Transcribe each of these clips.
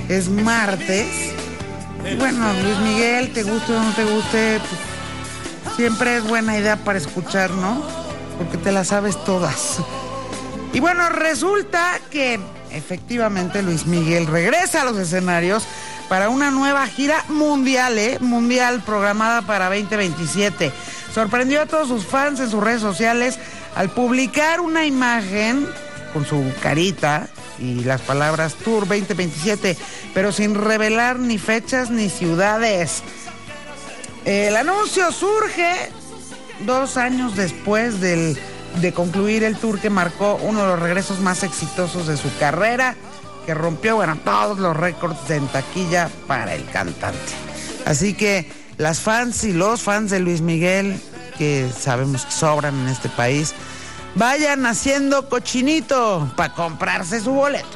Es martes. Y bueno, Luis Miguel, te guste o no te guste, pues, siempre es buena idea para escuchar, ¿no? Porque te las sabes todas. Y bueno, resulta que efectivamente Luis Miguel regresa a los escenarios para una nueva gira mundial, mundial, programada para 2027. Sorprendió a todos sus fans en sus redes sociales al publicar una imagen con su carita y las palabras Tour 2027, pero sin revelar ni fechas ni ciudades. El anuncio surge 2 años después de concluir el tour que marcó uno de los regresos más exitosos de su carrera, que rompió, todos los récords en taquilla para el cantante. Así que las fans y los fans de Luis Miguel, que sabemos que sobran en este país, vayan haciendo cochinito para comprarse su boleto.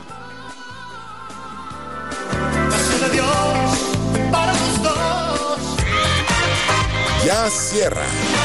Ya cierra.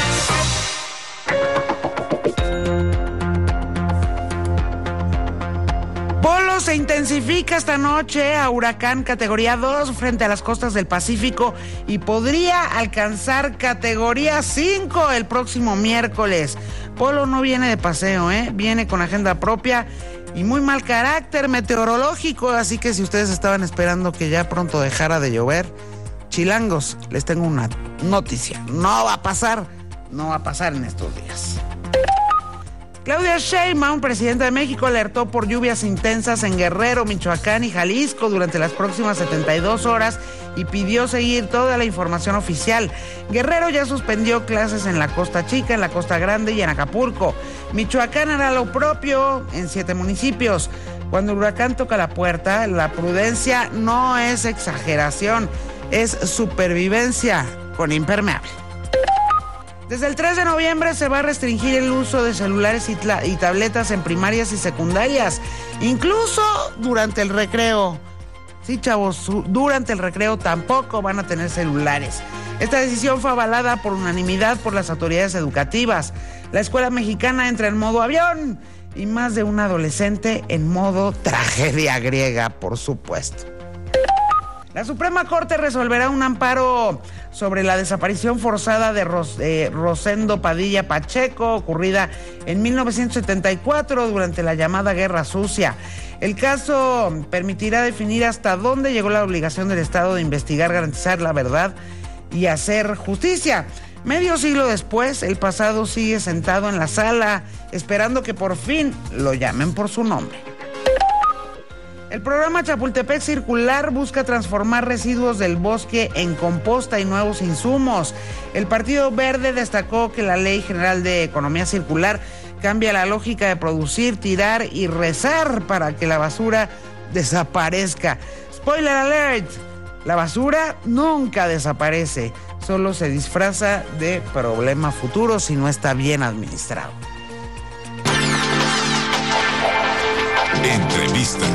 Polo se intensifica esta noche a huracán categoría 2 frente a las costas del Pacífico y podría alcanzar categoría 5 el próximo miércoles. Polo no viene de paseo, viene con agenda propia y muy mal carácter meteorológico, así que si ustedes estaban esperando que ya pronto dejara de llover, chilangos, les tengo una noticia. No va a pasar en estos días. Claudia Sheinbaum, presidenta de México, alertó por lluvias intensas en Guerrero, Michoacán y Jalisco durante las próximas 72 horas y pidió seguir toda la información oficial. Guerrero ya suspendió clases en la Costa Chica, en la Costa Grande y en Acapulco. Michoacán hará lo propio en 7 municipios. Cuando el huracán toca la puerta, la prudencia no es exageración, es supervivencia con impermeable. Desde el 3 de noviembre se va a restringir el uso de celulares y tabletas en primarias y secundarias, incluso durante el recreo. Sí, chavos, durante el recreo tampoco van a tener celulares. Esta decisión fue avalada por unanimidad por las autoridades educativas. La escuela mexicana entra en modo avión y más de un adolescente en modo tragedia griega, por supuesto. La Suprema Corte resolverá un amparo sobre la desaparición forzada de Rosendo Padilla Pacheco, ocurrida en 1974 durante la llamada Guerra Sucia. El caso permitirá definir hasta dónde llegó la obligación del Estado de investigar, garantizar la verdad y hacer justicia. Medio siglo después, el pasado sigue sentado en la sala, esperando que por fin lo llamen por su nombre. El programa Chapultepec Circular busca transformar residuos del bosque en composta y nuevos insumos. El Partido Verde destacó que la Ley General de Economía Circular cambia la lógica de producir, tirar y rezar para que la basura desaparezca. Spoiler alert, la basura nunca desaparece, solo se disfraza de problema futuro si no está bien administrado. Entrevista.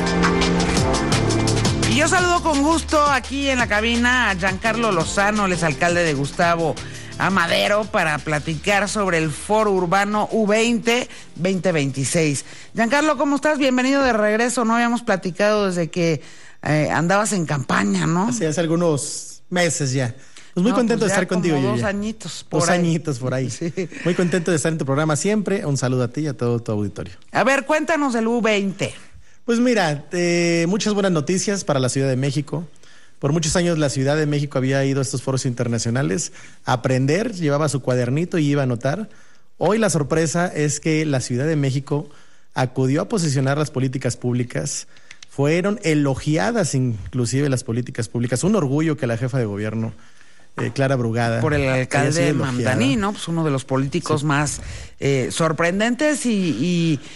Y yo saludo con gusto aquí en la cabina a Giancarlo Lozano, el exalcalde de Gustavo Amadero, para platicar sobre el Foro Urbano U20 2026. Giancarlo, ¿cómo estás? Bienvenido de regreso. No habíamos platicado desde que andabas en campaña, ¿no? Hace algunos meses ya. Pues muy contento de estar contigo, como Yuya. 2 añitos por 2 ahí. añitos por ahí. Sí. Muy contento de estar en tu programa siempre. Un saludo a ti y a todo tu auditorio. A ver, cuéntanos del U20. Pues mira, muchas buenas noticias para la Ciudad de México. Por muchos años la Ciudad de México había ido a estos foros internacionales a aprender, llevaba su cuadernito y iba a anotar. Hoy la sorpresa es que la Ciudad de México acudió a posicionar las políticas públicas. Fueron elogiadas inclusive las políticas públicas. Un orgullo que la jefa de gobierno, Clara Brugada, por el alcalde Mamdani, ¿no? Pues uno de los políticos más sorprendentes y